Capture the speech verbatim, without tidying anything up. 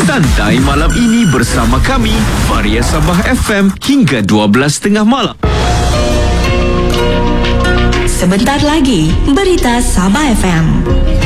Santai malam ini bersama kami, Varia Sabah F M, hingga dua belas tiga puluh malam. Sebentar lagi, Berita Sabah F M.